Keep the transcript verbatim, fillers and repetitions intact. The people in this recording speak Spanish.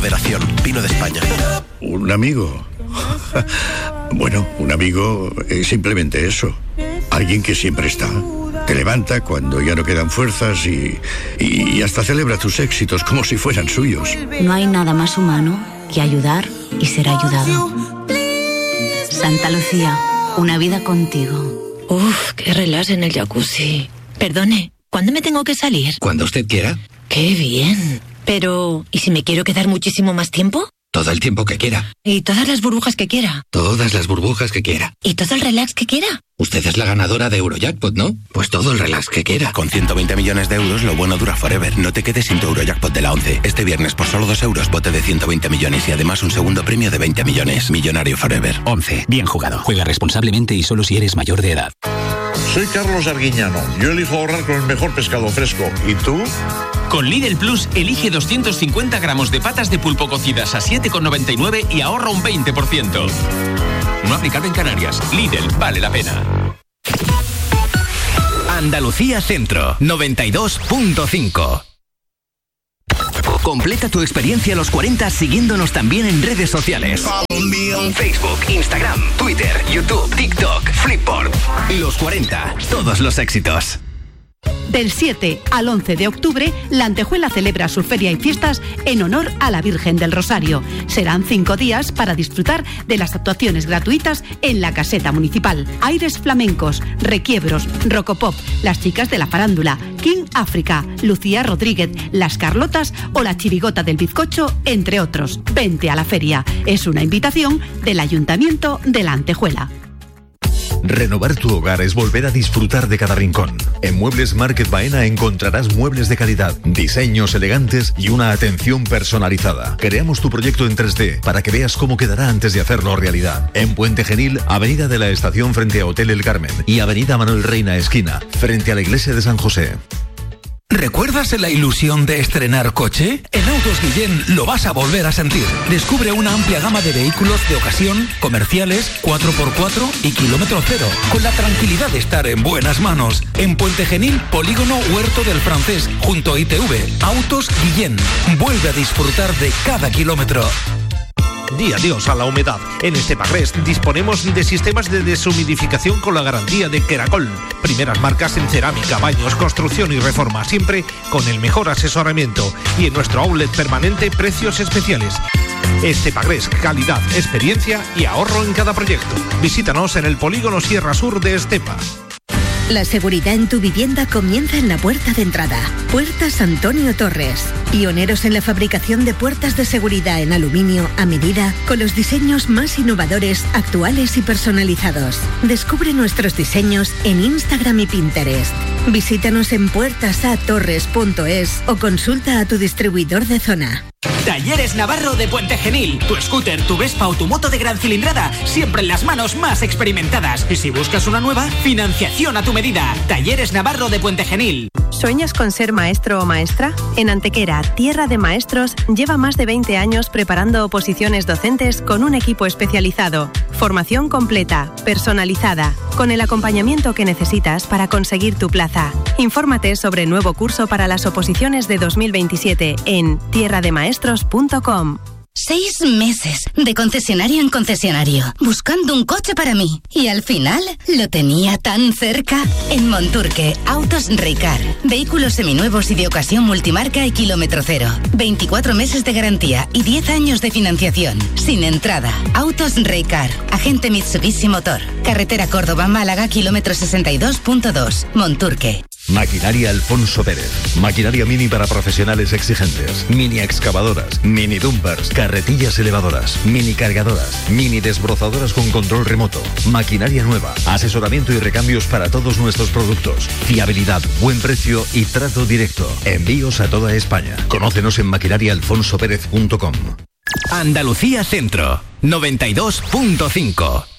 Federación, vino de España. Un amigo. Bueno, un amigo es simplemente eso. Alguien que siempre está. Te levanta cuando ya no quedan fuerzas y, y hasta celebra tus éxitos como si fueran suyos. No hay nada más humano que ayudar y ser ayudado. Santa Lucía, una vida contigo. Uf, qué relax en el jacuzzi. Perdone, ¿cuándo me tengo que salir? Cuando usted quiera. ¡Qué bien! Pero, ¿y si me quiero quedar muchísimo más tiempo? Todo el tiempo que quiera. ¿Y todas las burbujas que quiera? Todas las burbujas que quiera. ¿Y todo el relax que quiera? Usted es la ganadora de Eurojackpot, ¿no? Pues todo el relax que quiera. Con ciento veinte millones de euros, lo bueno dura forever. No te quedes sin tu Eurojackpot de la once. Este viernes, por solo dos euros, bote de ciento veinte millones y además un segundo premio de veinte millones. Millonario forever. once. Bien jugado. Juega responsablemente y solo si eres mayor de edad. Soy Carlos Arguiñano. Yo elijo ahorrar con el mejor pescado fresco. ¿Y tú? Con Lidl Plus, elige doscientos cincuenta gramos de patas de pulpo cocidas a siete con noventa y nueve y ahorra un veinte por ciento. No aplicado en Canarias. Lidl, vale la pena. Andalucía Centro, noventa y dos punto cinco. Completa tu experiencia a los cuarenta siguiéndonos también en redes sociales. Facebook, Instagram, Twitter, YouTube, TikTok, Flipboard. Los cuarenta, todos los éxitos. Del siete al once de octubre, La Antejuela celebra su feria y fiestas en honor a la Virgen del Rosario. Serán cinco días para disfrutar de las actuaciones gratuitas en la caseta municipal. Aires flamencos, requiebros, rocopop, las chicas de la farándula, King África, Lucía Rodríguez, las Carlotas o la chirigota del bizcocho, entre otros. Vente a la feria. Es una invitación del Ayuntamiento de La Antejuela. Renovar tu hogar es volver a disfrutar de cada rincón. En Muebles Market Baena encontrarás muebles de calidad, diseños elegantes y una atención personalizada. Creamos tu proyecto en tres D para que veas cómo quedará antes de hacerlo realidad. En Puente Genil, Avenida de la Estación frente a Hotel El Carmen y Avenida Manuel Reina esquina, frente a la Iglesia de San José. ¿Recuerdas la ilusión de estrenar coche? En Autos Guillén lo vas a volver a sentir. Descubre una amplia gama de vehículos de ocasión, comerciales, cuatro por cuatro y kilómetro cero, con la tranquilidad de estar en buenas manos. En Puente Genil, Polígono Huerto del Francés, junto a I T V. Autos Guillén. Vuelve a disfrutar de cada kilómetro. Di adiós a la humedad. En Estepagres disponemos de sistemas de deshumidificación con la garantía de Keracol. Primeras marcas en cerámica, baños, construcción y reforma, siempre con el mejor asesoramiento. Y en nuestro outlet permanente, precios especiales. Estepagres, calidad, experiencia y ahorro en cada proyecto. Visítanos en el Polígono Sierra Sur de Estepa. La seguridad en tu vivienda comienza en la puerta de entrada. Puertas Antonio Torres. Pioneros en la fabricación de puertas de seguridad en aluminio a medida, con los diseños más innovadores, actuales y personalizados. Descubre nuestros diseños en Instagram y Pinterest. Visítanos en puertas a torres punto es o consulta a tu distribuidor de zona. Talleres Navarro de Puente Genil. Tu scooter, tu Vespa o tu moto de gran cilindrada, siempre en las manos más experimentadas. Y si buscas una nueva, financiación a tu medida. Talleres Navarro de Puente Genil. ¿Sueñas con ser maestro o maestra? En Antequera, Tierra de Maestros, lleva más de veinte años preparando oposiciones docentes con un equipo especializado. Formación completa, personalizada, con el acompañamiento que necesitas para conseguir tu plaza. Infórmate sobre el nuevo curso para las oposiciones de dos mil veintisiete en tierra de maestros punto com. Seis meses de concesionario en concesionario, buscando un coche para mí. Y al final, lo tenía tan cerca. En Monturque, Autos Reycar. Vehículos seminuevos y de ocasión multimarca y kilómetro cero. veinticuatro meses de garantía y diez años de financiación. Sin entrada. Autos Reycar. Agente Mitsubishi Motor. Carretera Córdoba-Málaga, kilómetro sesenta y dos punto dos. Monturque. Maquinaria Alfonso Pérez. Maquinaria mini para profesionales exigentes. Mini excavadoras, mini dumpers, carretillas elevadoras, mini cargadoras, mini desbrozadoras con control remoto. Maquinaria nueva. Asesoramiento y recambios para todos nuestros productos. Fiabilidad, buen precio y trato directo. Envíos a toda España. Conócenos en maquinaria alfonso pérez punto com. Andalucía Centro, noventa y dos punto cinco.